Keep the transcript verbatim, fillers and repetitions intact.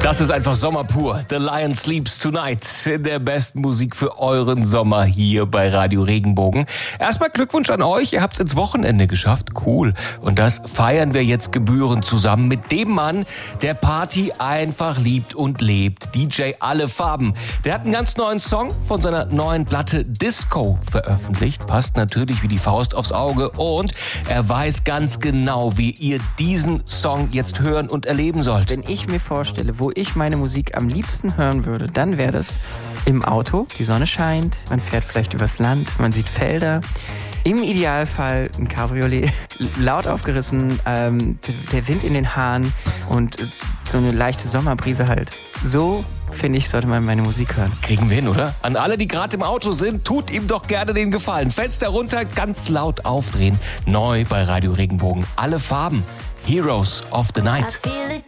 Das ist einfach Sommer pur. The Lion Sleeps Tonight in der besten Musik für euren Sommer hier bei Radio Regenbogen. Erstmal Glückwunsch an euch, ihr habt's ins Wochenende geschafft. Cool. Und das feiern wir jetzt gebührend zusammen mit dem Mann, der Party einfach liebt und lebt. D J Alle Farben. Der hat einen ganz neuen Song von seiner neuen Platte Disco veröffentlicht. Passt natürlich wie die Faust aufs Auge. Und er weiß ganz genau, wie ihr diesen Song jetzt hören und erleben sollt. Wenn ich mir vorstelle, wo ich meine Musik am liebsten hören würde, dann wäre das im Auto. Die Sonne scheint, man fährt vielleicht übers Land, man sieht Felder. Im Idealfall ein Cabriolet, laut aufgerissen, ähm, der Wind in den Haaren und so eine leichte Sommerbrise halt. So, finde ich, sollte man meine Musik hören. Kriegen wir hin, oder? An alle, die gerade im Auto sind, tut ihm doch gerne den Gefallen. Fenster runter, ganz laut aufdrehen. Neu bei Radio Regenbogen. Alle Farben. Heroes of the Night.